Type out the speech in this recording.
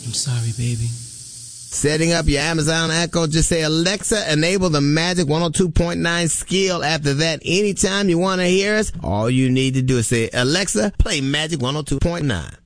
I'm sorry, baby. Setting up your Amazon Echo, just say, Alexa, enable the Magic 102.9 skill. After that, anytime you want to hear us, all you need to do is say, Alexa, play Magic 102.9.